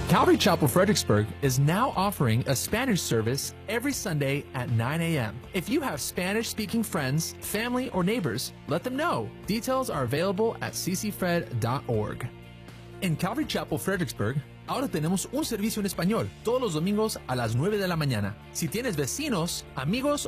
Calvary Chapel Fredericksburg is now offering a Spanish service every Sunday at 9 a.m. If you have Spanish-speaking friends, family, or neighbors, let them know. Details are available at ccfred.org. En Calvary Chapel Fredericksburg, ahora tenemos un servicio en español todos los domingos a las 9 de la mañana. Si tienes vecinos, amigos